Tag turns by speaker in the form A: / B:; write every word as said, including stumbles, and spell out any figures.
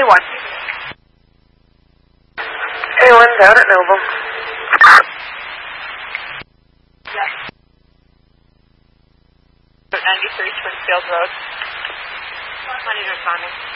A: one. A one down at Noble.
B: Yes. ninety-three Springfield Road. Money responding.